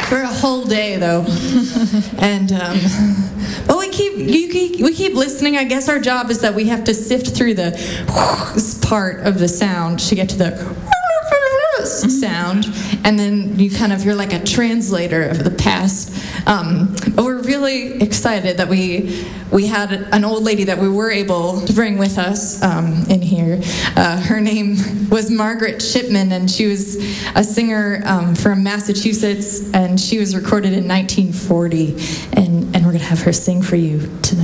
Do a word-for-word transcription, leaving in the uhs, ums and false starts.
For a whole day, though. And, um, but we keep, you keep, we keep listening. I guess our job is that we have to sift through the part of the sound to get to the sound, and then you kind of, you're like a translator of the past. Um, but we're really excited that we we had an old lady that we were able to bring with us um, in here. Uh, her name was Margaret Shipman, and she was a singer um, from Massachusetts, and she was recorded in nineteen forty, and, and we're going to have her sing for you tonight.